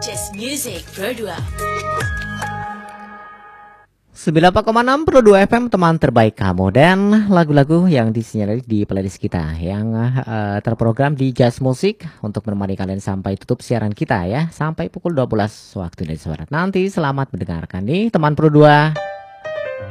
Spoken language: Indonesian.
Just Music Pro 2. 94,6 Pro 2 FM, teman terbaik kamu. Dan lagu-lagu yang disinyalir di playlist kita yang terprogram di Just Music untuk menemani kalian sampai tutup siaran kita ya, sampai pukul 12 waktu Indonesia Barat. Nanti selamat mendengarkan nih teman Pro 2.